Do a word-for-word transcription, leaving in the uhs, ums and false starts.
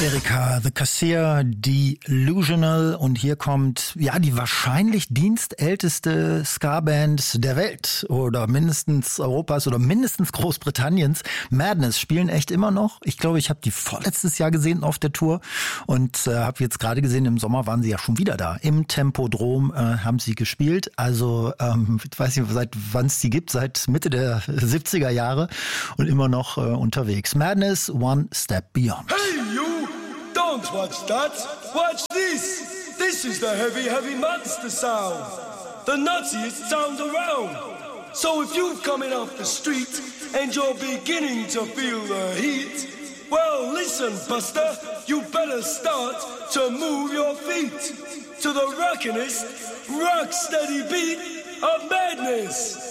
Erika, The Cassia, Delusional, und hier kommt ja die wahrscheinlich dienstälteste Ska-Band der Welt oder mindestens Europas oder mindestens Großbritanniens. Madness spielen echt immer noch. Ich glaube, ich habe die vorletztes Jahr gesehen auf der Tour und äh, habe jetzt gerade gesehen, im Sommer waren sie ja schon wieder da. Im Tempodrom äh, haben sie gespielt. Also ähm, ich weiß nicht, seit wann es die gibt, seit Mitte der siebziger Jahre und immer noch äh, unterwegs. Madness, One Step Beyond. Hey, you! Don't watch that. Watch this. This is the heavy, heavy monster sound. The nuttiest sound around. So if you're coming off the street and you're beginning to feel the heat, well, listen, Buster, you better start to move your feet to the rockinest, rock steady beat of madness.